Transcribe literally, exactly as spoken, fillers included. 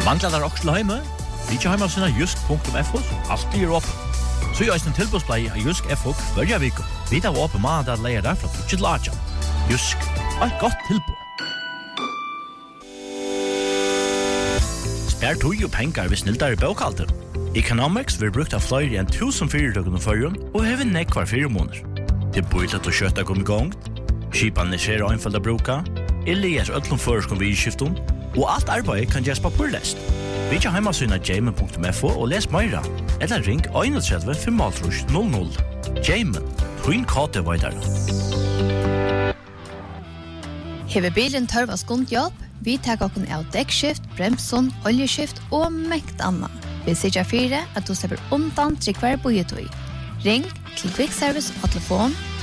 Manglar der også til heime? Vi ikke heime av sinne jusk punktum f o, alltid er åpen. Så er eisen tilbudsblei av Jusk F O hverja viko. Vi tar åpen mandag at leier der fra tutsi til atja. Jusk, et godt tilbud. Spær tog og pengar hvis snildar i baukalter. Economics vil brukt av flere enn tusen fyrirtøkken og førjen og hever nekvar fire måneder. Det er bøylet å kjøtta kom i gang, skipan er skjer og einfalda bruka, Elias öllum føreskom vi i skiftum, og alt arbeid kan gjøres på purlest. Vi ikke heima syna jamen punktum f o og les meira, eller ring einogtretivu fem null null. Jamen, twin kate vaidar. Hever bilen tørv av skundjobb, vi tar okken av dekkskift, bremson, oljeskift og mekt anna. Vi sier fire at du slipper undan trikvar bojetøy. Ring til Quick Service og telefon